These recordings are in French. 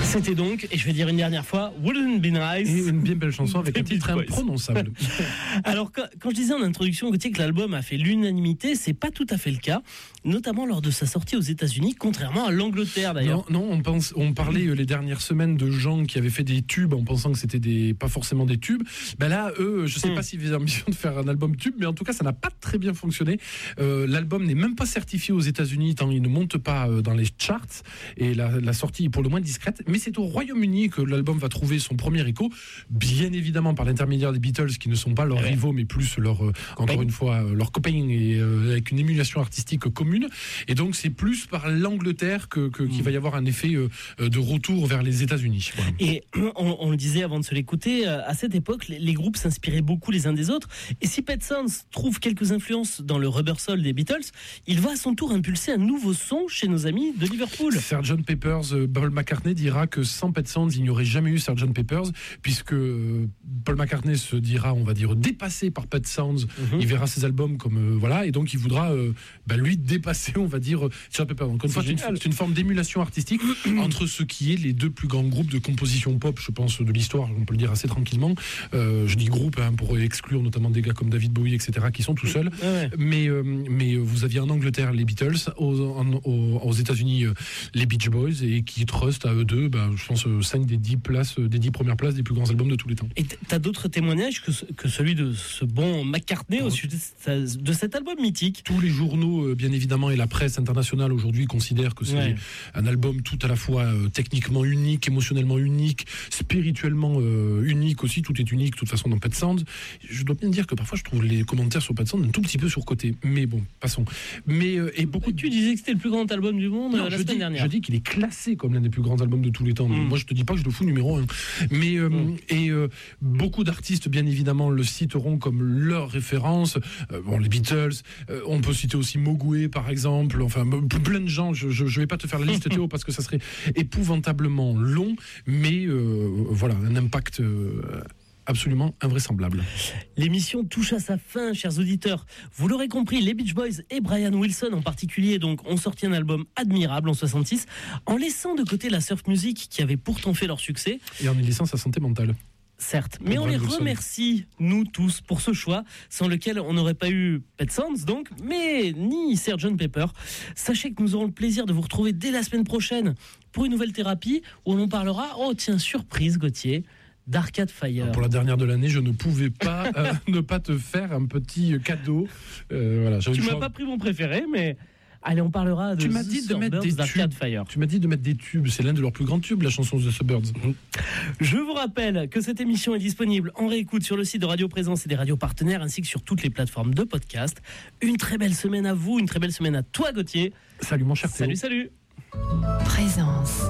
C'était donc, et je vais dire une dernière fois, Wouldn't Be Nice. Et une bien belle chanson avec un titre imprononçable. Alors, quand je disais en introduction, Gauthier, que l'album a fait l'unanimité, c'est pas tout à fait le cas, notamment lors de sa sortie aux États-Unis, contrairement à l'Angleterre d'ailleurs. Non, on parlait les dernières semaines de gens qui avaient fait des tubes en pensant que c'était pas forcément des tubes. Ben là, eux, je sais pas s'ils avaient l'ambition de faire un album tube, mais en tout cas, ça n'a pas très bien fonctionné. L'album n'est même pas certifié aux États-Unis, tant il ne monte pas dans les charts, et la sortie est pour le moins discrète. Mais c'est au Royaume-Uni que l'album va trouver son premier écho, bien évidemment par l'intermédiaire des Beatles, qui ne sont pas leurs rivaux, mais plus encore une fois, leurs copains, et avec une émulation artistique commune. Et donc, c'est plus par l'Angleterre qu'il va y avoir un effet de retour vers les États-Unis. Voilà. Et on le disait avant de se l'écouter, à cette époque, les groupes s'inspiraient beaucoup les uns des autres. Et si Pet Sounds trouve quelques influences dans le rubber soul des Beatles, il va à son tour impulser un nouveau son chez nos amis de Liverpool. Sgt. Pepper's, Paul McCartney dira que sans Pet Sounds, il n'y aurait jamais eu Sgt. Pepper's, puisque Paul McCartney se dira, on va dire, dépassé par Pet Sounds. Il verra ses albums comme voilà, et donc il voudra lui dépasser, on va dire, Sgt. Pepper. Donc une fois, c'est une forme d'émulation artistique entre ce qui est les deux plus grands groupes de composition pop, je pense, de l'histoire, on peut le dire assez tranquillement. Je dis groupe pour exclure notamment des gars comme David Bowie, etc., qui sont tout seuls. Mais vous aviez en Angleterre les Beatles, aux États-Unis les Beach Boys, et qui trustent à eux deux, je pense, 5 des 10 premières places des plus grands albums de tous les temps. Et t'as d'autres témoignages que celui de ce bon McCartney au sujet de cet album mythique? Tous les journaux, bien évidemment, et la presse internationale aujourd'hui considèrent que c'est un album tout à la fois techniquement unique, émotionnellement unique, spirituellement unique aussi. Tout est unique, de toute façon, dans Pet Sounds. Je dois bien dire que parfois, je trouve les commentaires sur Pet Sounds un tout petit peu surcotés. Mais bon, passons. Tu disais que c'était le plus grand album du monde la semaine dernière. Je dis qu'il est classé comme l'un des plus grands albums de tous les temps. Moi, je te dis pas que je le fous numéro 1. Mais beaucoup d'artistes, bien évidemment, le citeront comme leur référence. Les Beatles. On peut citer aussi Mogwai, par exemple. Enfin, plein de gens. Je vais pas te faire la liste, Théo, parce que ça serait épouvantablement long. Mais voilà, un impact absolument invraisemblable. L'émission touche à sa fin, chers auditeurs. Vous l'aurez compris, les Beach Boys et Brian Wilson en particulier ont sorti un album admirable en 66, en laissant de côté la surf music qui avait pourtant fait leur succès. Et en y laissant sa santé mentale. Certes, mais on les remercie, nous tous, pour ce choix, sans lequel on n'aurait pas eu Pet Sounds, donc, mais ni Sgt. Pepper. Sachez que nous aurons le plaisir de vous retrouver dès la semaine prochaine pour une nouvelle thérapie, où l'on parlera, surprise Gauthier, d'Arcade Fire. Pour la dernière de l'année, je ne pouvais pas ne pas te faire un petit cadeau. Tu m'as pas pris mon préféré, mais... Allez, on parlera de tu m'as dit de mettre des d'Arcade tubes. Fire. Tu m'as dit de mettre des tubes. C'est l'un de leurs plus grands tubes, la chanson The Suburbs. Je vous rappelle que cette émission est disponible en réécoute sur le site de Radio Présence et des radios partenaires, ainsi que sur toutes les plateformes de podcast. Une très belle semaine à vous, une très belle semaine à toi, Gauthier. Salut, mon cher Théo. Salut. Présence.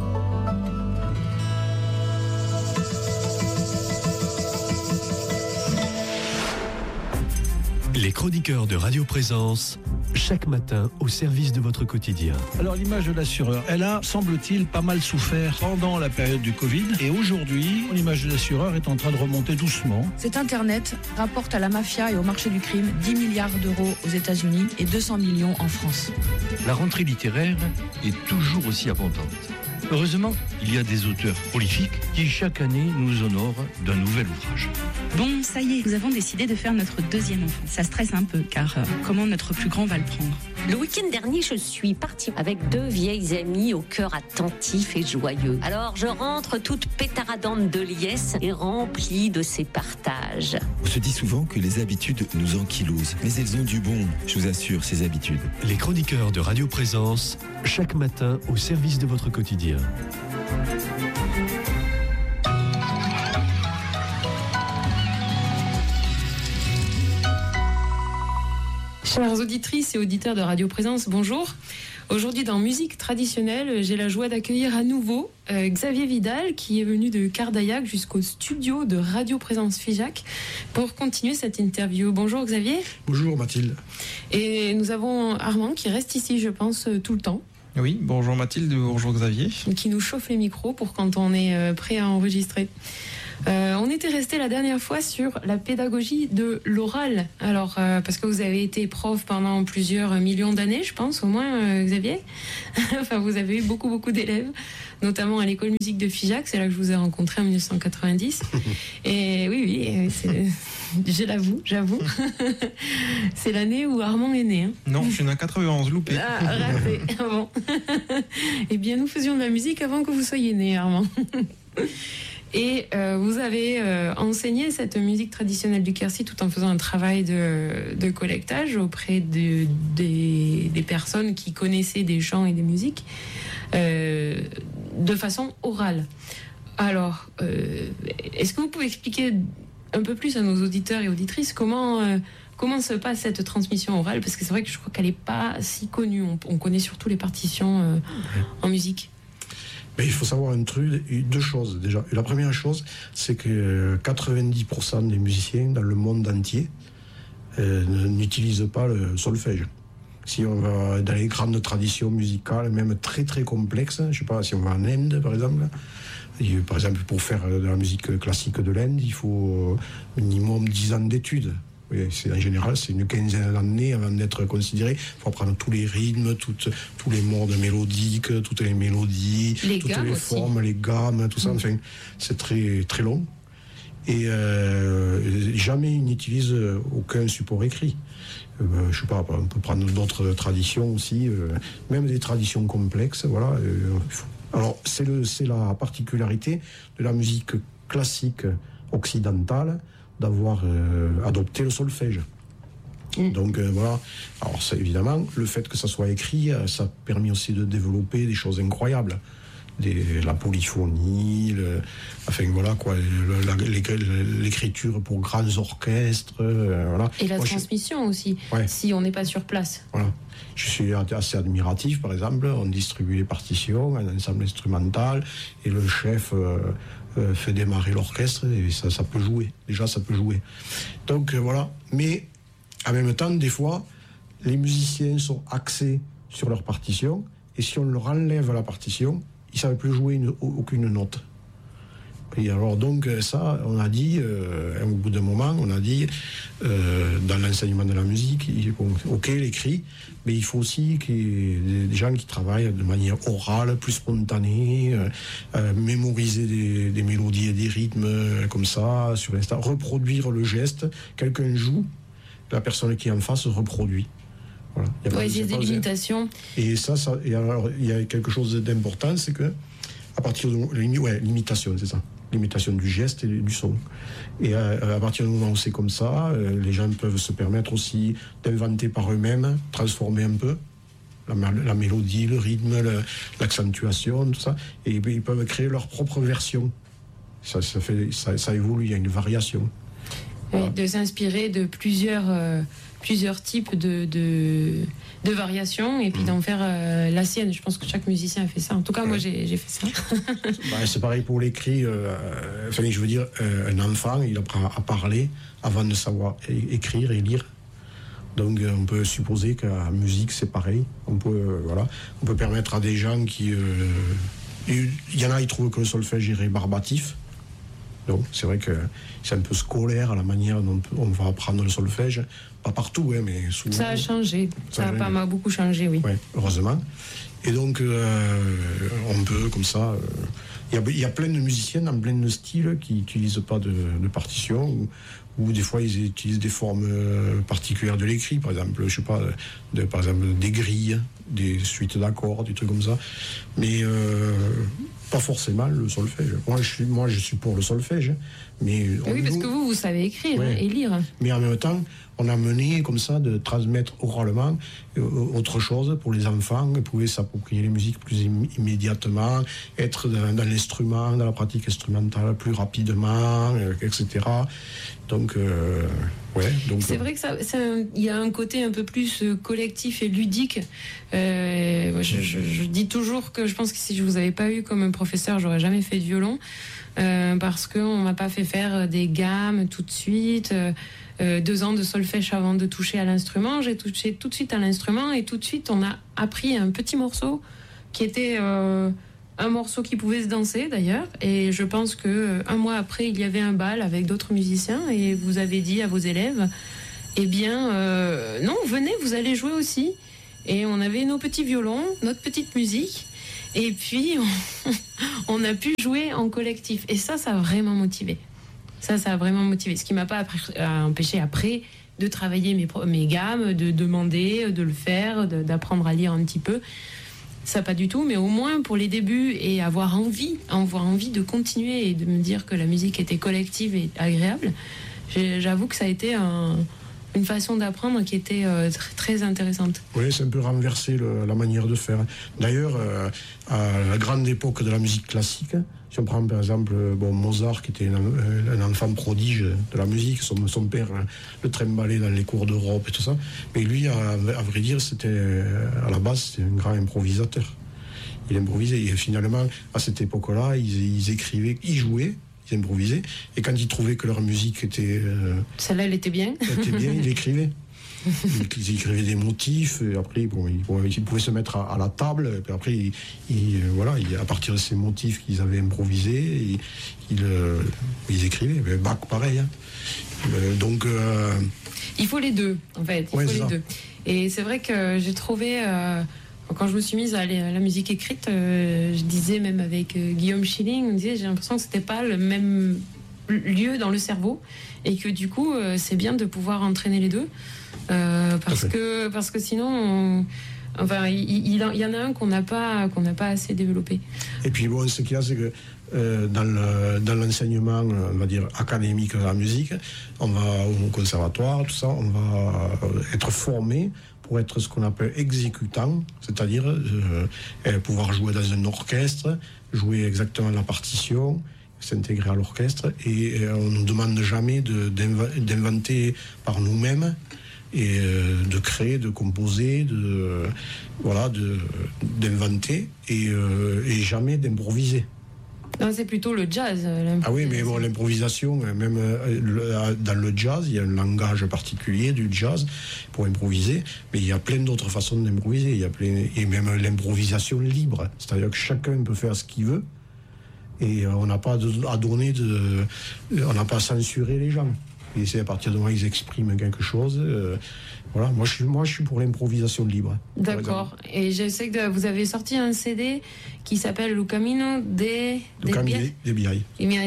Les chroniqueurs de Radio Présence, chaque matin au service de votre quotidien. Alors l'image de l'assureur, elle a, semble-t-il, pas mal souffert pendant la période du Covid. Et aujourd'hui, l'image de l'assureur est en train de remonter doucement. Cet Internet rapporte à la mafia et au marché du crime 10 milliards d'euros aux États-Unis et 200 millions en France. La rentrée littéraire est toujours aussi abondante. Heureusement, il y a des auteurs prolifiques qui chaque année nous honorent d'un nouvel ouvrage. Bon, ça y est, nous avons décidé de faire notre deuxième enfant. Ça stresse un peu, car comment notre plus grand va le prendre ? Le week-end dernier, je suis partie avec 2 vieilles amies au cœur attentif et joyeux. Alors, je rentre toute pétaradante de liesse et remplie de ces partages. On se dit souvent que les habitudes nous ankylosent, mais elles ont du bon, je vous assure, ces habitudes. Les chroniqueurs de Radio Présence, chaque matin au service de votre quotidien. Chères auditrices et auditeurs de Radio Présence, bonjour. Aujourd'hui, dans Musique traditionnelle, j'ai la joie d'accueillir à nouveau Xavier Vidal, qui est venu de Cardaillac jusqu'au studio de Radio Présence Figeac pour continuer cette interview. Bonjour Xavier. Bonjour Mathilde. Et nous avons Armand qui reste ici, je pense, tout le temps. Oui, bonjour Mathilde, bonjour Xavier. Qui nous chauffe les micros pour quand on est prêt à enregistrer. On était resté la dernière fois sur la pédagogie de l'oral. Alors, parce que vous avez été prof pendant plusieurs millions d'années, je pense, au moins, Xavier. Enfin, vous avez eu beaucoup d'élèves, notamment à l'école musique de Figeac. C'est là que je vous ai rencontré en 1990. Et oui, j'avoue. C'est l'année où Armand est né. Hein. Non, je suis né en 91, loupé. Ah, raté. Bon. Eh bien, nous faisions de la musique avant que vous soyez né, Armand. Et vous avez enseigné cette musique traditionnelle du Quercy tout en faisant un travail de collectage auprès des personnes qui connaissaient des chants et des musiques de façon orale. Alors, est-ce que vous pouvez expliquer un peu plus à nos auditeurs et auditrices comment se passe cette transmission orale? Parce que c'est vrai que je crois qu'elle n'est pas si connue. On connaît surtout les partitions en musique. Mais il faut savoir deux choses déjà. La première chose, c'est que 90% des musiciens dans le monde entier n'utilisent pas le solfège. Si on va dans les grandes traditions musicales, même très très complexes, je ne sais pas, si on va en Inde par exemple, pour faire de la musique classique de l'Inde, il faut minimum 10 ans d'études. Oui, en général, c'est une quinzaine d'années avant d'être considéré. Il faut apprendre tous les rythmes, tous les modes mélodiques, toutes les mélodies, toutes les formes, les gammes, tout ça. Enfin, c'est très, très long. Et jamais ils n'utilisent aucun support écrit. Je sais pas, on peut prendre d'autres traditions aussi, même des traditions complexes. Voilà. Alors, c'est la particularité de la musique classique occidentale d'avoir adopté le solfège. Donc voilà. Alors ça, évidemment, le fait que ça soit écrit, ça a permis aussi de développer des choses incroyables. La polyphonie, enfin voilà quoi, l'écriture pour grands orchestres, voilà. Et la transmission aussi, si on n'est pas sur place. Voilà. Je suis assez admiratif, par exemple, on distribue les partitions, un ensemble instrumental, et le chef fait démarrer l'orchestre, et ça peut jouer. Déjà, ça peut jouer. Donc voilà. Mais en même temps, des fois, les musiciens sont axés sur leur partition, et si on leur enlève la partition, ils ne savent plus jouer aucune note. Et alors donc ça, on a dit, au bout d'un moment, on a dit, dans l'enseignement de la musique, ok, l'écrit, mais il faut aussi qu'il y ait des gens qui travaillent de manière orale, plus spontanée, mémoriser des mélodies et des rythmes comme ça, sur l'instant, reproduire le geste, quelqu'un joue, la personne qui est en face reproduit. Voilà. Il y a des limitations. Et et alors, il y a quelque chose d'important, c'est que, à partir de l'imitation, c'est ça. L'imitation du geste et du son. Et à partir du moment où c'est comme ça, les gens peuvent se permettre aussi d'inventer par eux-mêmes, transformer un peu la mélodie, le rythme, l'accentuation, tout ça. Et ils peuvent créer leur propre version. Ça évolue, il y a une variation. Voilà. De s'inspirer de plusieurs types de variations et puis d'en faire la sienne. Je pense que chaque musicien a fait ça. En tout cas, moi, j'ai fait ça. C'est pareil pour l'écrit. Je veux dire, un enfant, il apprend à parler avant de savoir écrire et lire. Donc, on peut supposer qu'en musique, c'est pareil. On peut permettre à des gens qui... il y en a, ils trouvent que le solfège est rébarbatif. Donc, c'est vrai que c'est un peu scolaire à la manière dont on va apprendre le solfège. Pas partout, mais souvent. Ça a changé. Ça a pas mal beaucoup changé, oui. Ouais, heureusement. Et donc, on peut, comme ça... Il y a plein de musiciens dans plein de styles qui n'utilisent pas de partition, ou des fois, ils utilisent des formes particulières de l'écrit. Par exemple, je sais pas, par exemple, des grilles, des suites d'accords, des trucs comme ça. Mais... pas forcément le solfège. Moi, je suis pour le solfège. Mais oui, parce que vous savez écrire et lire. Mais en même temps, on a mené comme ça de transmettre oralement autre chose pour les enfants, ils pouvaient s'approprier les musiques plus immédiatement, être dans l'instrument, dans la pratique instrumentale plus rapidement, etc. Donc, c'est vrai que il y a un côté un peu plus collectif et ludique. Je dis toujours que je pense que si je vous avais pas eu comme un professeur, j'aurais jamais fait de violon. Parce qu'on m'a pas fait faire des gammes tout de suite, 2 ans de solfège avant de toucher à l'instrument. J'ai touché tout de suite à l'instrument et tout de suite on a appris un petit morceau qui était un morceau qui pouvait se danser d'ailleurs, et je pense que un mois après il y avait un bal avec d'autres musiciens et vous avez dit à vos élèves eh bien non, venez, vous allez jouer aussi. Et on avait nos petits violons, notre petite musique, et puis on a pu jouer en collectif, et ça a vraiment motivé. Ça a vraiment motivé, ce qui m'a pas empêché après de travailler mes gammes, de demander, de le faire, d'apprendre à lire un petit peu. Ça pas du tout, mais au moins pour les débuts et avoir envie de continuer et de me dire que la musique était collective et agréable, j'avoue que ça a été une façon d'apprendre qui était très intéressante. Oui, c'est un peu renversé la manière de faire. D'ailleurs, à la grande époque de la musique classique, si on prend par exemple Mozart, qui était un enfant prodige de la musique, son père le trimbalait dans les cours d'Europe et tout ça, mais lui, à vrai dire, à la base, c'était un grand improvisateur. Il improvisait, et finalement, à cette époque-là, ils écrivaient, ils jouaient, ils improvisaient, et quand ils trouvaient que leur musique était... celle-là, elle était bien. Il écrivait. Ils écrivaient des motifs, et après ils pouvaient se mettre à la table, et puis après à partir de ces motifs qu'ils avaient improvisés, ils écrivaient. Mais Bach pareil, hein. Donc il faut les deux en fait, il faut les deux. Et c'est vrai que j'ai trouvé quand je me suis mise à la musique écrite, je disais même avec Guillaume Schilling, on disait j'ai l'impression que c'était pas le même lieu dans le cerveau, et que du coup c'est bien de pouvoir entraîner les deux. Parce que sinon il y en a un qu'on n'a pas assez développé. Et puis ce qu'il y a, c'est que dans l'enseignement, on va dire académique de la musique, on va au conservatoire, tout ça, on va être formé pour être ce qu'on appelle exécutant, c'est-à-dire pouvoir jouer dans un orchestre, jouer exactement la partition, s'intégrer à l'orchestre, et on ne nous demande jamais d'inventer par nous-mêmes, et de créer, de composer, d'inventer, et jamais d'improviser. Non, c'est plutôt le jazz. Ah oui, mais l'improvisation, même dans le jazz, il y a un langage particulier du jazz pour improviser, mais il y a plein d'autres façons d'improviser. Et même l'improvisation libre, c'est-à-dire que chacun peut faire ce qu'il veut, et on n'a pas à donner on n'a pas à censurer les gens. Et c'est à partir du moment où ils expriment quelque chose. Moi, je suis pour l'improvisation libre. D'accord. Et je sais que vous avez sorti un CD qui s'appelle Le Camino de Biai.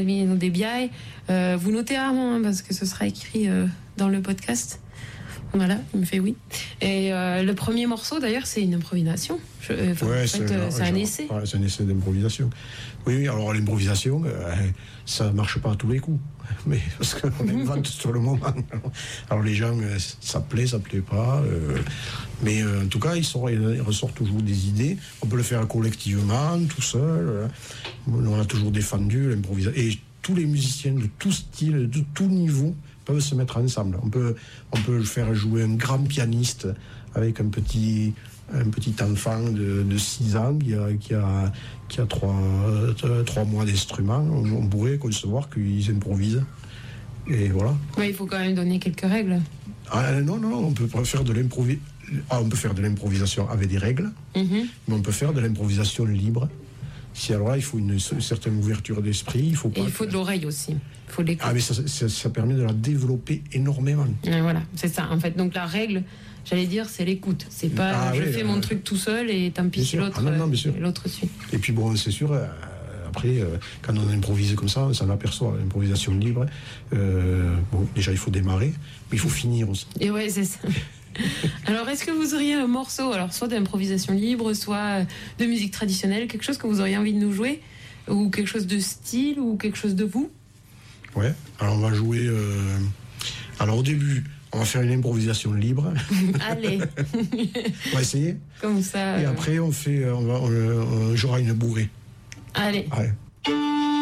Vous notez rarement, parce que ce sera écrit dans le podcast. Voilà, il me fait oui. Et le premier morceau, d'ailleurs, c'est une improvisation. C'est un essai. Ouais, c'est un essai d'improvisation. Oui, alors l'improvisation, ça ne marche pas à tous les coups. Mais parce qu'on invente sur le moment. Alors les gens, ça plaît pas. Mais en tout cas, il ressort toujours des idées. On peut le faire collectivement, tout seul. On a toujours défendu l'improvisation. Et tous les musiciens de tout style, de tout niveau, peuvent se mettre ensemble. On peut faire jouer un grand pianiste avec un petit enfant de 6 ans qui a 3 mois d'instrument. On pourrait concevoir qu'ils improvisent. Et voilà. Oui, il faut quand même donner quelques règles. Non, on peut faire de l'improvisation avec des règles, mais on peut faire de l'improvisation libre. Alors là, il faut une certaine ouverture d'esprit. Il faut de l'oreille aussi. Il faut l'écouter. Mais ça permet de la développer énormément. Voilà, c'est ça. En fait, donc la règle, j'allais dire, c'est l'écoute. C'est pas fais mon truc tout seul et tant pis si l'autre suit. Et puis c'est sûr, après, quand on improvise comme ça, on s'en aperçoit. L'improvisation libre, déjà il faut démarrer, mais il faut finir aussi. Et ouais, c'est ça. Alors, est-ce que vous auriez un morceau, soit d'improvisation libre, soit de musique traditionnelle, quelque chose que vous auriez envie de nous jouer, ou quelque chose de style, ou quelque chose de vous? Ouais, alors on va jouer... Alors au début, on va faire une improvisation libre. Allez. On va essayer. Comme ça. Et après, on jouera une bourrée. Allez.